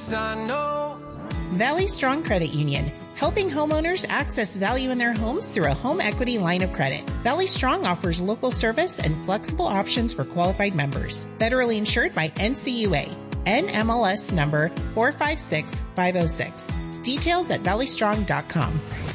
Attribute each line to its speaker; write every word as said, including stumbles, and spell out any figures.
Speaker 1: Yes, I know.
Speaker 2: Valley Strong Credit Union, helping homeowners access value in their homes through a home equity line of credit. Valley Strong offers local service and flexible options for qualified members. Federally insured by N C U A. N M L S number four five six five oh six. Details at valley strong dot com.